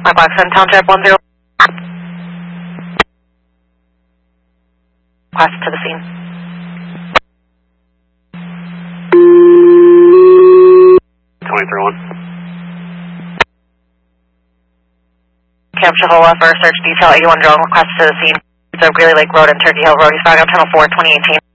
Blackson Township 10. Request to the scene. Camp Chihuahua for search detail 81 drone request to the scene. So Greeley Lake Road and Turkey Hill Road, East Fargo, Tunnel 4, 2018.